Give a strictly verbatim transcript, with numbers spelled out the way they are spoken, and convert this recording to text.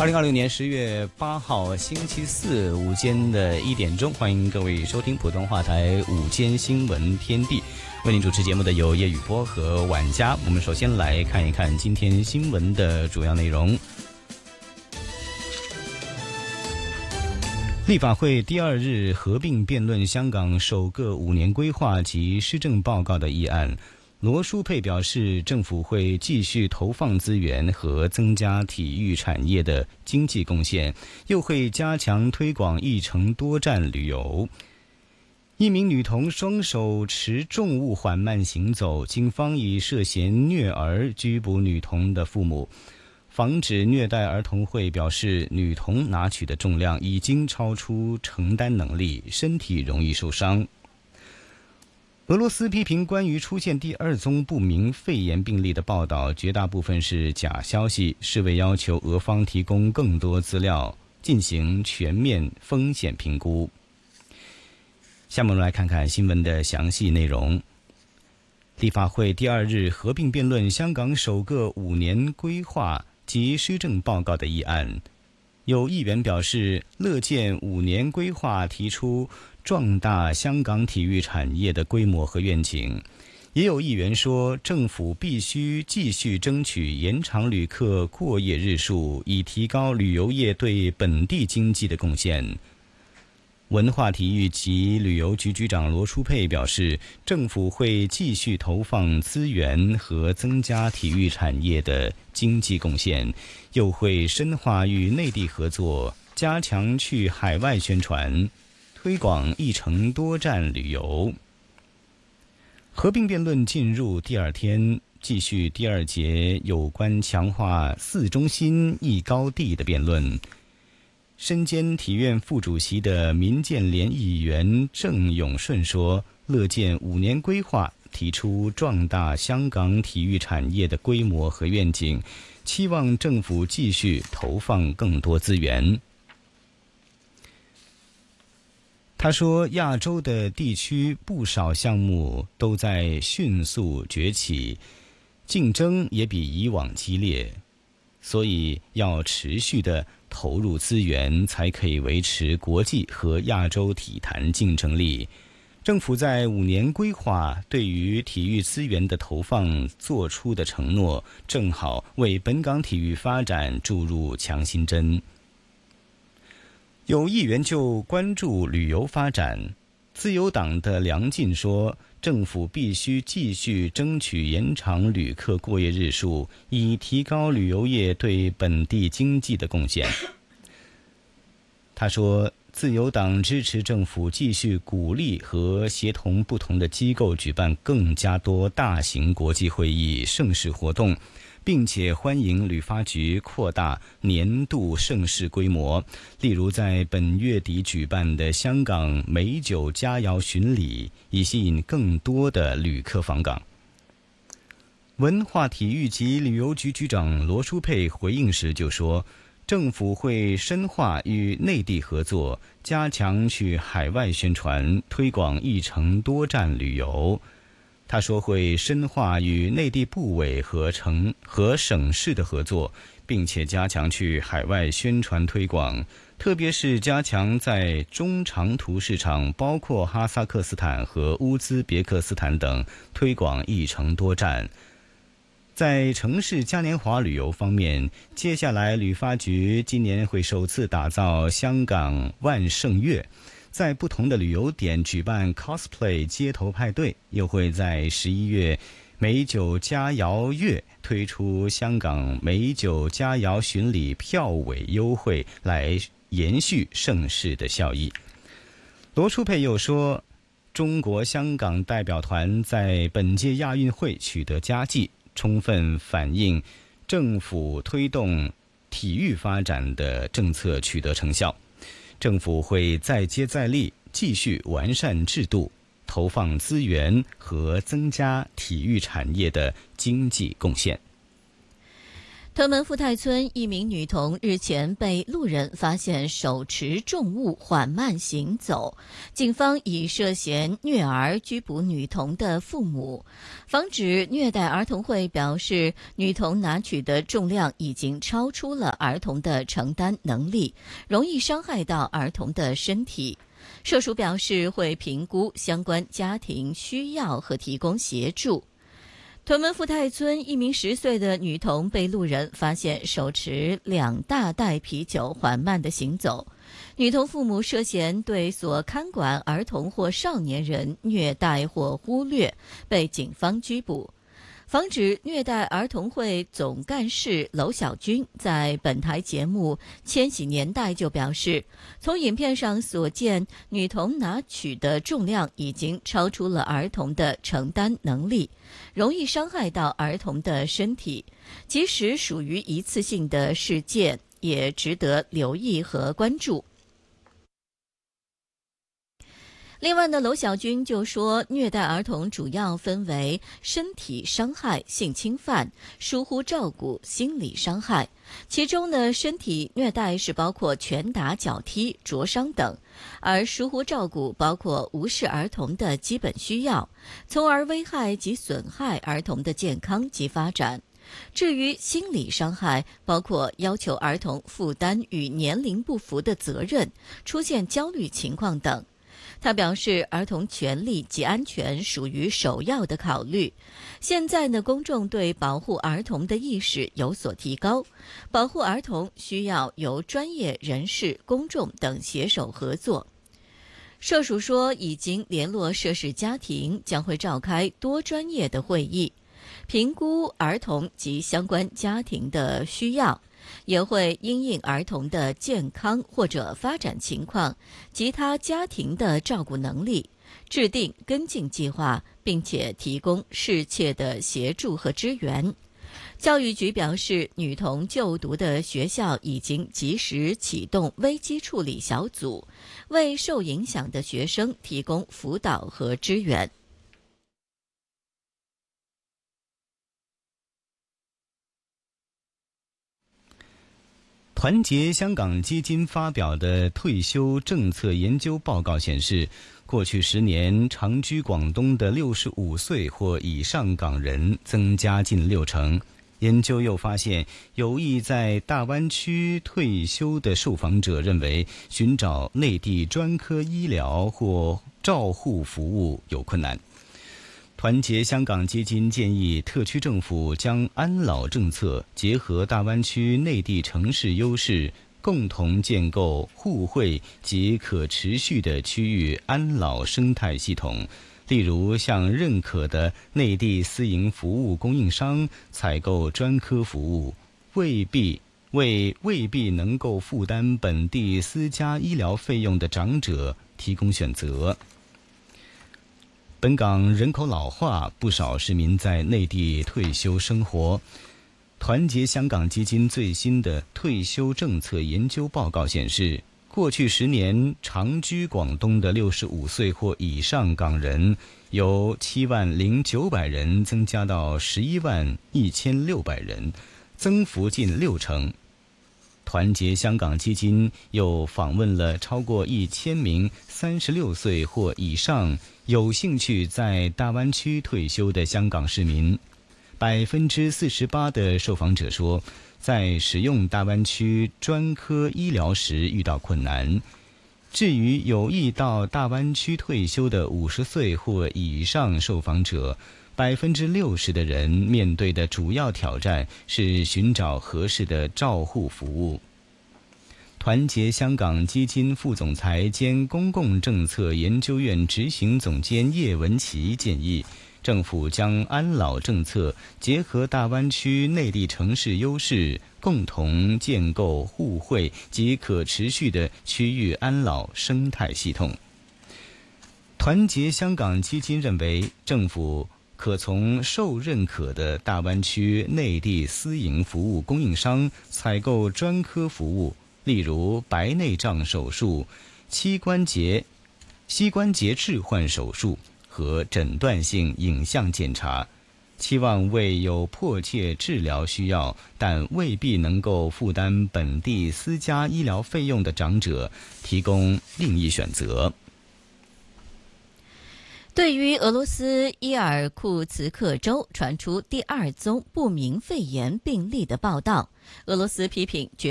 二零二零年十月八号星期四午间的一点钟，欢迎各位收听普通话台午间新闻天地。为您主持节目的有叶宇波和婉佳。我们首先来看一看今天新闻的主要内容。立法会第二日合并辩论香港首个五年规划及施政报告的议案。罗淑佩表示，政府会继续投放资源和增加体育产业的经济贡献，又会加强推广一城多站旅游。一名女童双手持重物缓慢行走，警方以涉嫌虐儿拘捕女童的父母。防止虐待儿童会表示，女童拿取的重量已经超出承担能力，身体容易受伤。俄罗斯批评关于出现第二宗不明肺炎病例的报道绝大部分是假消息，世卫要求俄方提供更多资料，进行全面风险评估。下面我们来看看新闻的详细内容。立法会第二日合并辩论香港首个五年规划及施政报告的议案。有议员表示，乐见五年规划提出壮大香港体育产业的规模和愿景。也有议员说，政府必须继续争取延长旅客过夜日数，以提高旅游业对本地经济的贡献。文化体育及旅游局局长罗淑佩表示，政府会继续投放资源和增加体育产业的经济贡献，又会深化与内地合作，加强去海外宣传，推广一城多站旅游。合并辩论进入第二天，继续第二节有关强化四中心一高地的辩论。身兼体院副主席的民建联议员郑永顺说，乐见五年规划提出壮大香港体育产业的规模和愿景，期望政府继续投放更多资源。他说，亚洲的地区不少项目都在迅速崛起，竞争也比以往激烈，所以要持续的投入资源，才可以维持国际和亚洲体坛竞争力。政府在五年规划对于体育资源的投放做出的承诺，正好为本港体育发展注入强心针。有议员就关注旅游发展，自由党的梁进说，政府必须继续争取延长旅客过夜日数，以提高旅游业对本地经济的贡献。他说，自由党支持政府继续鼓励和协同不同的机构举办更加多大型国际会议、盛事活动，并且欢迎旅发局扩大年度盛事规模，例如在本月底举办的香港美酒佳肴巡礼，以吸引更多的旅客访港。文化体育及旅游局局长罗淑佩回应时就说，政府会深化与内地合作，加强去海外宣传，推广一城多站旅游。他说会深化与内地部委和城和省市的合作，并且加强去海外宣传推广，特别是加强在中长途市场，包括哈萨克斯坦和乌兹别克斯坦等推广一城多站。在城市嘉年华旅游方面，接下来旅发局今年会首次打造香港万圣月，在不同的旅游点举办 cosplay 街头派对，又会在十一月美酒佳肴月推出香港美酒佳肴巡礼票尾优惠，来延续盛事的效益。罗淑佩又说，中国香港代表团在本届亚运会取得佳绩，充分反映政府推动体育发展的政策取得成效。政府会再接再厉，继续完善制度，投放资源和增加体育产业的经济贡献。 屯门富泰村一名女童日前被路人发现手持重物缓慢行走，警方以涉嫌虐儿拘捕女童的父母。防止虐待儿童会表示，女童拿取的重量已经超出了儿童的承担能力，容易伤害到儿童的身体。社署表示会评估相关家庭需要和提供协助。屯门富泰村一名十岁的女童被路人发现手持两大袋啤酒缓慢地行走，女童父母涉嫌对所看管儿童或少年人虐待或忽略，被警方拘捕。防止虐待儿童会总干事娄小军在本台节目《千禧年代》就表示，从影片上所见，女童拿取的重量已经超出了儿童的承担能力，容易伤害到儿童的身体。即使属于一次性的事件，也值得留意和关注。另外呢，娄小军就说，虐待儿童主要分为身体伤害、性侵犯、疏忽照顾、心理伤害。其中呢，身体虐待是包括拳打脚踢、灼伤等，而疏忽照顾包括无视儿童的基本需要，从而危害及损害儿童的健康及发展。至于心理伤害，包括要求儿童负担与年龄不符的责任，出现焦虑情况等。他表示，儿童权利及安全属于首要的考虑。现在呢，公众对保护儿童的意识有所提高，保护儿童需要由专业人士、公众等携手合作。社署说，已经联络涉事家庭，将会召开多专业的会议，评估儿童及相关家庭的需要，也会因应儿童的健康或者发展情况及他家庭的照顾能力，制定跟进计划，并且提供适切的协助和支援。教育局表示，女童就读的学校已经及时启动危机处理小组，为受影响的学生提供辅导和支援。 团结香港基金发表的退休政策研究报告显示，过去十年长居广东的六十五岁或以上港人增加近六成。研究又发现，有意在大湾区退休的受访者认为，寻找内地专科医疗或照护服务有困难。团结香港基金建议特区政府将安老政策结合大湾区内地城市优势，共同建构互惠及可持续的区域安老生态系统。例如，向认可的内地私营服务供应商采购专科服务，未必为未必能够负担本地私家医疗费用的长者提供选择。本港人口老化，不少市民在内地退休生活。团结香港基金最新的退休政策研究报告显示，过去十年长居广东的六十五岁或以上港人由七万零九百人增加到十一万一千六百人，增幅近六成。团结香港基金又访问了超过一千名三十六岁或以上有兴趣在大湾区退休的香港市民，百分之四十八的受访者说，在使用大湾区专科医疗时遇到困难。至于有意到大湾区退休的五十岁或以上受访者，百分之六十的人面对的主要挑战是寻找合适的照护服务。团结香港基金副总裁兼公共政策研究院执行总监叶文琪建议，政府将安老政策结合大湾区内地城市优势，共同建构互惠及可持续的区域安老生态系统。团结香港基金认为，政府可从受认可的大湾区内地私营服务供应商采购专科服务，例如白内障手术、膝关节、膝关节置换手术和诊断性影像检查， 期望为有迫切治疗需要但未必能够负担本地私家医疗费用的长者提供另一选择。 对于俄罗斯伊尔库茨克州传出第二宗不明肺炎病例的报道，俄罗斯批评